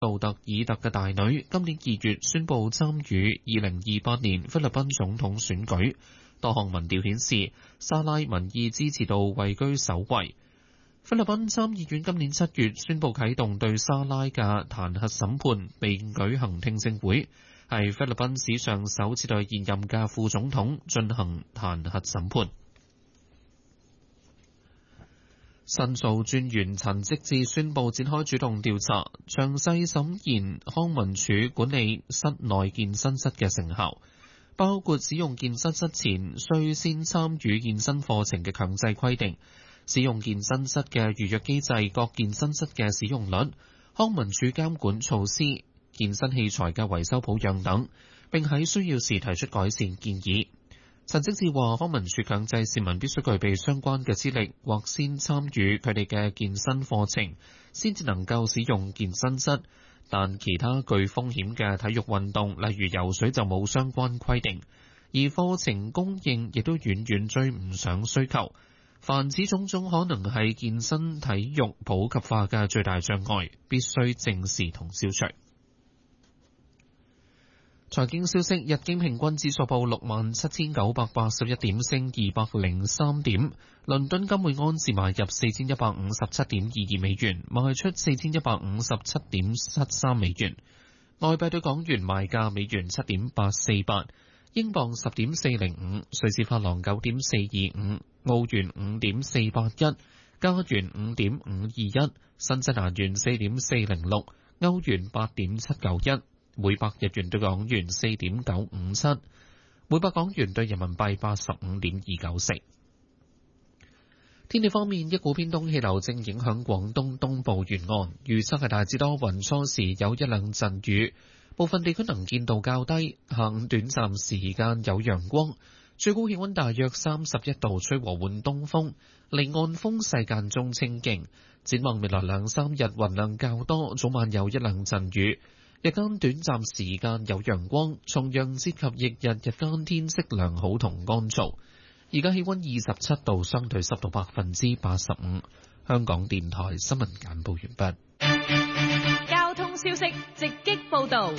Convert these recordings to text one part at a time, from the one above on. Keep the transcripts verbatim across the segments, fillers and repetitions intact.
杜特爾特嘅大女今年二月宣布參與二零二八年菲律賓總統選舉。多項民調顯示，莎拉民意支持度位居首位。菲律賓參議院今年七月宣布啟動對莎拉嘅彈劾審判，並舉行聽證會，係菲律賓史上首次對現任嘅副總統進行彈劾審判。申訴專員陳積志宣布展開主動調查，詳細審研康文署管理室內健身室嘅成效，包括使用健身室前須先參與健身課程嘅強制規定，使用健身室嘅預約機制、各健身室嘅使用率、康文署監管措施、健身器材嘅維修保養等，並喺需要時提出改善建議。陳積志話，康文署強制市民必須具備相關嘅資歷，或先參與佢哋嘅健身課程，先至能夠使用健身室。但其他具風險嘅體育運動，例如游水就冇相關規定，而課程供應亦都遠遠追唔上需求。凡此種種可能係健身體育普及化嘅最大障礙，必須正視同消除。財經消息，日經平均指數報六萬七千九百八十一點，升二百零三點。倫敦金每安士買入四千一百五十七點二二美元，賣出四千一百五十七點七三美元。外幣對港元賣價，美元七點八四八，英鎊十點四零五，瑞士法郎九點四二五，澳元五點四八一，加元五點五二一，新西蘭元四點四零六，歐元八點七九一。每百日元對港元四點九五七，每百港元對人民幣八十五點二九四。天氣方面，一股偏東氣流正影響廣東東部沿岸，預測係大致多雲，初時有一兩陣雨，部分地區能見度較低，下午短暫時間有陽光，最高氣溫大約三十一度，吹和緩東風，離岸風勢間中清勁。展望未來兩三日雲量較多，早晚有一兩陣雨。日間短暫時間有陽光，重陽節及翌日日間天色良好同乾燥。而家氣溫二十七度，相對濕度百分之八十五。香港電台新聞簡報完畢。 交通消息直擊報道。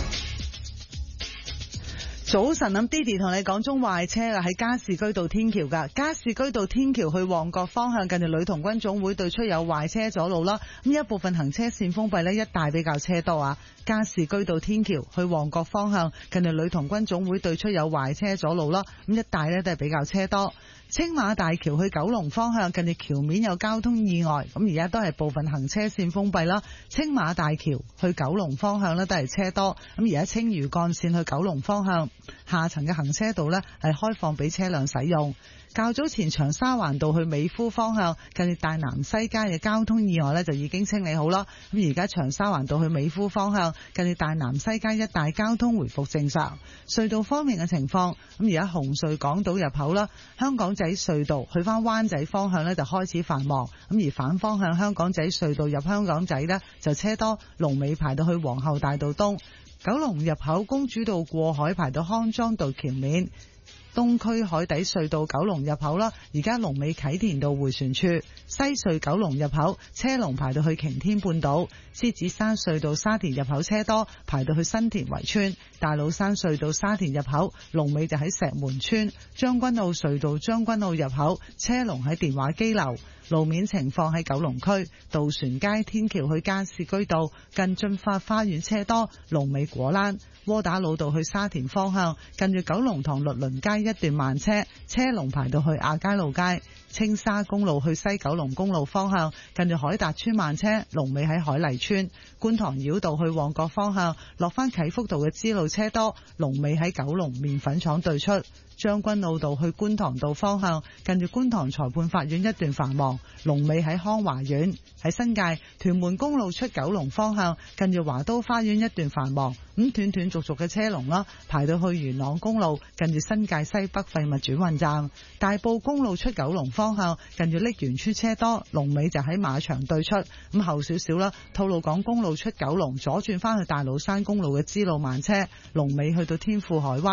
早晨，咁 Didi 同你講中壞車啊，喺加士居道天橋噶，加士居道天橋去旺角方向，近住女童軍總會對出有壞車阻路啦。咁一部分行車線封閉呢，一帶比較車多啊。加士居道天橋去旺角方向，近住女童軍總會對出有壞車阻路啦。咁一帶呢都係比較車多。青馬大橋去九龍方向，近住橋面有交通意外，咁而家都係部分行車線封閉啦。青馬大橋去九龍方向呢都係車多，咁而家青嶼幹線去九龍方向下層嘅行車道呢係開放俾車輛使用。較早前長沙灣道去美孚方向，近住大南西街嘅交通意外呢就已經清理好啦。咁而家長沙灣道去美孚方向，近住大南西街一帶交通回復正常。隧道方面嘅情況，咁而家紅隧港島入口啦，香港仔隧道去翻灣仔方向呢就開始繁忙，咁而反方向香港仔隧道入香港仔呢就車多，龍尾排到去皇后大道東。九龍入口公主道過海排到康莊道橋面。東區海底隧道九龍入口啦，而家龍尾啟田道迴旋處。西隧九龍入口車龍排到去擎天半島。獅子山隧道沙田入口車多，排到去新田圍村。大老山隧道沙田入口龍尾就喺石門村。將軍澳隧道將軍澳入口車龍喺電話機樓。路面情況喺九龍區渡船街天橋去加士居道近駿發花園車多，龍尾果欄。窩打老道去沙田方向近住九龍塘律倫街一段慢車，車龍排到去亞皆老街。青沙公路去西九龍公路方向近住海達村慢車，龍尾喺海麗村。觀塘繞道去旺角方向落翻啟福道嘅支路車多，龍尾喺九龍麵粉廠對出。將軍澳道去觀塘道方向近住觀塘裁判法院一段繁忙，龍尾喺康華苑。喺新界屯門公路出九龍方向近住華都花園一段繁忙，咁斷斷續續嘅車龍啦，排到去元朗公路近住新界西北廢物轉運站。大埔公路出九龍方向近住瀝源村車多，龍尾就喺馬場對出。咁後少少啦，吐露港公路出九龍左轉翻去大老山公路嘅支路慢車，龍尾去到天富海灣。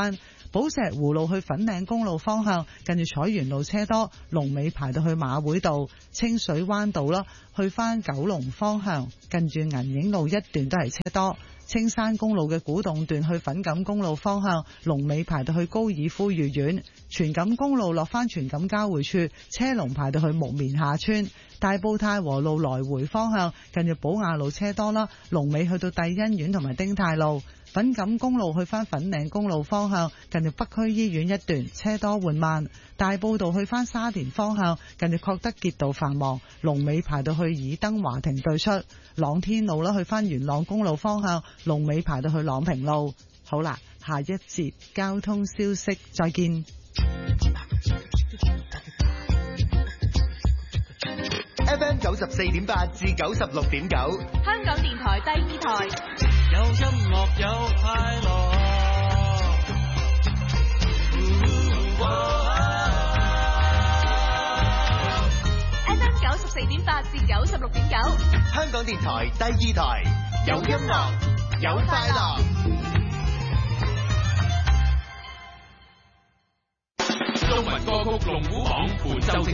寶石湖路去粉嶺公路方向，近住彩園路車多，龍尾排到去馬會道。清水灣道啦，去返九龍方向，近住銀影路一段都係車多。青山公路嘅古洞段去粉錦公路方向，龍尾排到去高爾夫御苑。荃錦公路落返荃錦交匯處，車龍排到去木棉下村。大埔太和路來回方向，近住寶雅路車多啦，龍尾去到帝欣苑同埋丁太路。粉錦公路去返粉嶺公路方向，近住北區醫院一段車多緩慢。大埔道去返沙田方向，近住確德傑道繁忙，龍尾排到去爾登華庭對出。朗天路啦，去返元朗公路方向，龍尾排到去朗平路。好啦，下一節交通消息，再見。 F M 九十四點八至九十六點九， 香港電台第二台， 有音樂有快樂。 F M 九十四點八至九十六點九， 香港電台第二台，有音樂有快樂。 中文歌曲龍虎榜本周精